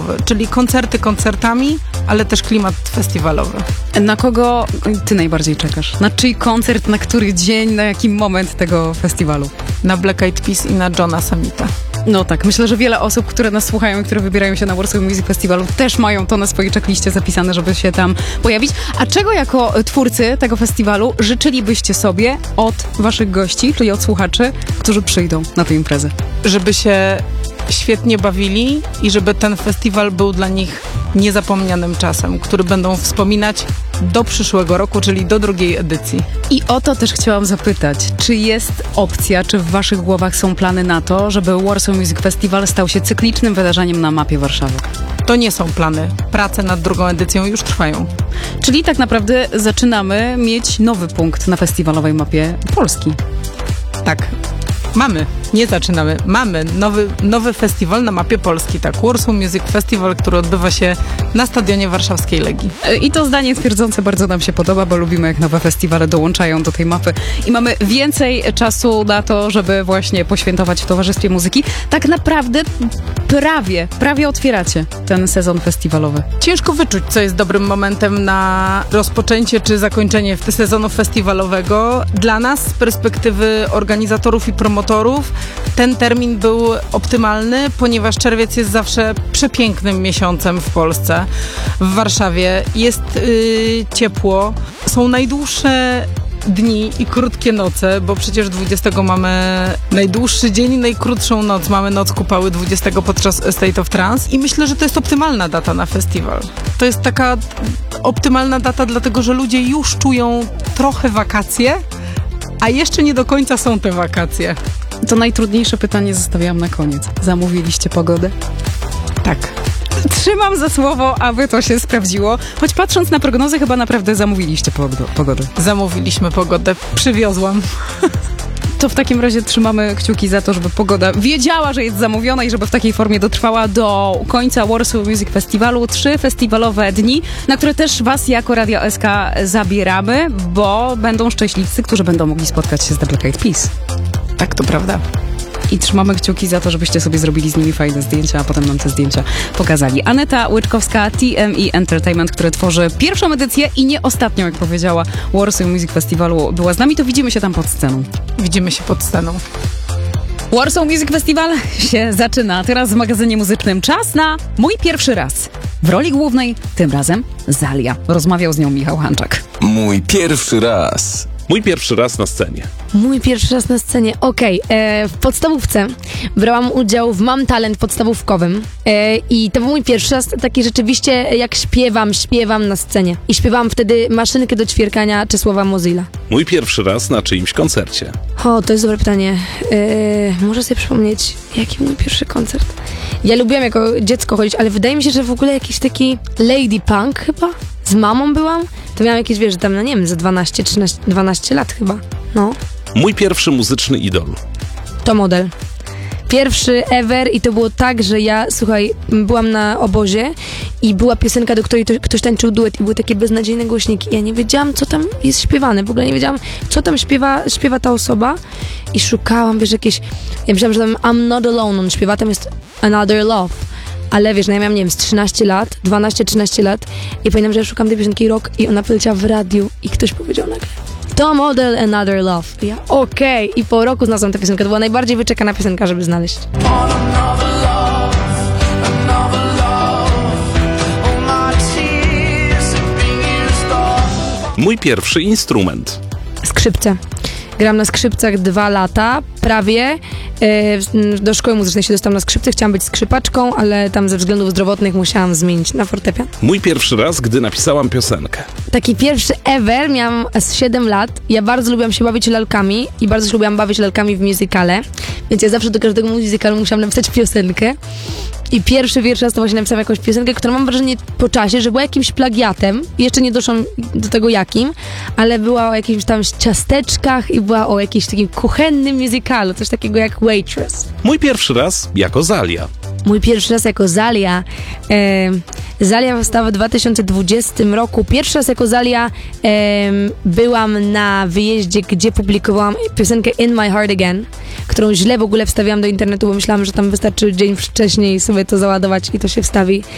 festiwalowy, czyli koncerty koncertami, ale też klimat festiwalowy. Na kogo ty najbardziej czekasz? Na czyj koncert, na który dzień, na jaki moment tego festiwalu? Na Black Eyed Peas i na Johna Summita. No tak, myślę, że wiele osób, które nas słuchają i które wybierają się na Warsaw Music Festivalu, też mają to na swojej checkliście zapisane, żeby się tam pojawić. A czego jako twórcy tego festiwalu życzylibyście sobie od waszych gości, czyli od słuchaczy, którzy przyjdą na tę imprezę? Żeby się świetnie bawili i żeby ten festiwal był dla nich niezapomnianym czasem, który będą wspominać do przyszłego roku, czyli do drugiej edycji. I o to też chciałam zapytać, czy jest opcja, czy w waszych głowach są plany na to, żeby Warsaw Music Festival stał się cyklicznym wydarzeniem na mapie Warszawy? To nie są plany. Prace nad drugą edycją już trwają. Czyli tak naprawdę zaczynamy mieć nowy punkt na festiwalowej mapie Polski. Tak. Nie zaczynamy. Mamy nowy festiwal na mapie Polski, tak. Warsaw Music Festival, który odbywa się na stadionie warszawskiej Legii. I to zdanie twierdzące bardzo nam się podoba, bo lubimy, jak nowe festiwale dołączają do tej mapy i mamy więcej czasu na to, żeby właśnie poświętować w towarzystwie muzyki. Tak naprawdę prawie otwieracie ten sezon festiwalowy. Ciężko wyczuć, co jest dobrym momentem na rozpoczęcie czy zakończenie sezonu festiwalowego. Dla nas, z perspektywy organizatorów i promotorów, ten termin był optymalny, ponieważ czerwiec jest zawsze przepięknym miesiącem w Polsce. W Warszawie jest ciepło, są najdłuższe dni i krótkie noce, bo przecież 20 mamy najdłuższy dzień i najkrótszą noc. Mamy noc kupały 20 podczas State of Trance i myślę, że to jest optymalna data na festiwal. To jest taka optymalna data, dlatego że ludzie już czują trochę wakacje, a jeszcze nie do końca są te wakacje. To najtrudniejsze pytanie zostawiałam na koniec. Zamówiliście pogodę? Tak. Trzymam za słowo, aby to się sprawdziło. Choć patrząc na prognozy, chyba naprawdę zamówiliście pogodę. Zamówiliśmy pogodę. Przywiozłam. To w takim razie trzymamy kciuki za to, żeby pogoda wiedziała, że jest zamówiona i żeby w takiej formie dotrwała do końca Warsaw Music Festivalu. 3 festiwalowe dni, na które też was jako Radio SK zabieramy, bo będą szczęśliwcy, którzy będą mogli spotkać się z The Black Eyed Peas. Tak, to prawda. I trzymamy kciuki za to, żebyście sobie zrobili z nimi fajne zdjęcia, a potem nam te zdjęcia pokazali. Aneta Łyczkowska, TME Entertainment, które tworzy pierwszą edycję i nie ostatnią, jak powiedziała, Warsaw Music Festivalu, była z nami, to widzimy się tam pod sceną. Widzimy się pod sceną. Warsaw Music Festival się zaczyna. Teraz w magazynie muzycznym czas na mój pierwszy raz. W roli głównej tym razem Zalia. Rozmawiał z nią Michał Hanczak. Mój pierwszy raz. Mój pierwszy raz na scenie. Mój pierwszy raz na scenie. W podstawówce brałam udział w Mam Talent podstawówkowym i to był mój pierwszy raz taki rzeczywiście, jak śpiewam na scenie. I śpiewałam wtedy Maszynkę do ćwierkania Czesława Mozilla. Mój pierwszy raz na czyimś koncercie. O, to jest dobre pytanie. Muszę sobie przypomnieć, jaki mój pierwszy koncert. Ja lubiłam jako dziecko chodzić, ale wydaje mi się, że w ogóle jakiś taki lady punk chyba. Z mamą byłam. To miałam jakieś, wiesz, tam, no nie wiem, za 12 lat chyba. No. Mój pierwszy muzyczny idol. To Model. Pierwszy ever i to było tak, że ja, słuchaj, byłam na obozie i była piosenka, do której ktoś tańczył duet i były takie beznadziejne głośniki. Ja nie wiedziałam, co tam jest śpiewane. W ogóle nie wiedziałam, co tam śpiewa ta osoba i szukałam, wiesz, jakieś... Ja myślałam, że tam I'm Not Alone, on śpiewa, tam jest Another Love. Ale wiesz, no ja miałam, nie wiem, z 13 lat, 12-13 lat i pamiętam, że ja szukam tej piosenki rok i ona poleciała w radiu i ktoś powiedział nagle To Model, Another Love. I ja okej. I po roku znalazłam tę piosenkę. To była najbardziej wyczekana piosenka, żeby znaleźć. Mój pierwszy instrument. Skrzypce. Grałam na skrzypcach 2 lata, prawie. Do szkoły muzycznej się dostałam na skrzypce, chciałam być skrzypaczką, ale tam ze względów zdrowotnych musiałam zmienić na fortepian. Mój pierwszy raz, gdy napisałam piosenkę. Taki pierwszy ever, miałam 7 lat. Ja bardzo lubiłam się bawić lalkami i bardzo się lubiłam bawić lalkami w musicale, więc ja zawsze do każdego musicalu musiałam napisać piosenkę. I pierwszy raz to właśnie napisałam jakąś piosenkę, która mam wrażenie po czasie, że była jakimś plagiatem. Jeszcze nie doszłam do tego jakim, ale była o jakimś tam ciasteczkach i była o jakimś takim kuchennym musicalu, coś takiego jak Waitress. Mój pierwszy raz jako Zalia. Mój pierwszy raz jako Zalia. Zalia powstała w 2020 roku. Pierwszy raz jako Zalia byłam na wyjeździe, gdzie publikowałam piosenkę In My Heart Again, którą źle w ogóle wstawiałam do internetu, bo myślałam, że tam wystarczy dzień wcześniej sobie to załadować i to się wstawi.